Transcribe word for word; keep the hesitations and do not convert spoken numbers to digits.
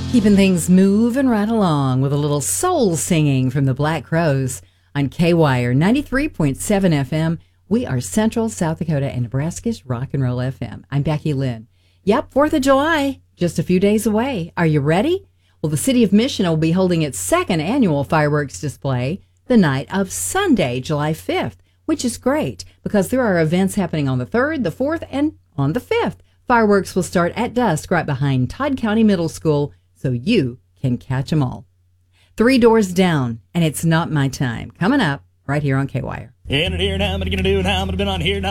Keeping things moving right along with a little soul singing from the Black Crowes on K-Wire ninety-three point seven F M. We are Central South Dakota and Nebraska's Rock and Roll F M. I'm Becky Lynn. Yep, fourth of July, just a few days away. Are you ready? Well, the City of Mission will be holding its second annual fireworks display the night of Sunday, July fifth, which is great because there are events happening on the third, the fourth, and on the fifth. Fireworks will start at dusk right behind Todd County Middle School, so you can catch them all. Three Doors Down, and It's Not My Time. Coming up right here on K-Wire. In it here now, I'm going to do it now. I'm going to be on here now.